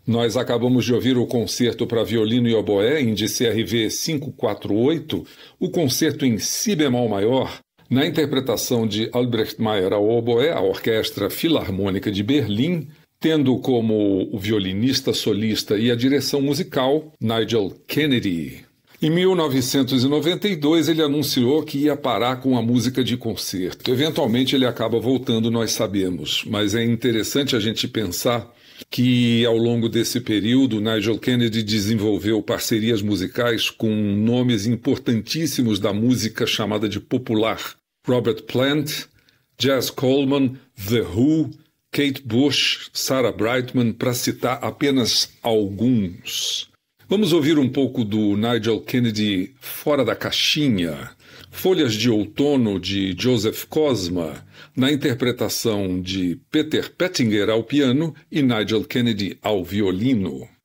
Nós acabamos de ouvir o concerto para violino e oboé, índice CRV 548, o concerto em si bemol maior, na interpretação de Albrecht Meyer ao oboé, a Orquestra Filarmônica de Berlim, tendo como o violinista solista e a direção musical Nigel Kennedy. Em 1992, ele anunciou que ia parar com a música de concerto. Eventualmente, ele acaba voltando, nós sabemos, mas é interessante a gente pensar que, ao longo desse período, Nigel Kennedy desenvolveu parcerias musicais com nomes importantíssimos da música chamada de popular. Robert Plant, Jazz Coleman, The Who, Kate Bush, Sarah Brightman, para citar apenas alguns. Vamos ouvir um pouco do Nigel Kennedy fora da caixinha. Folhas de Outono, de Joseph Cosma, na interpretação de Peter Pettinger ao piano e Nigel Kennedy ao violino.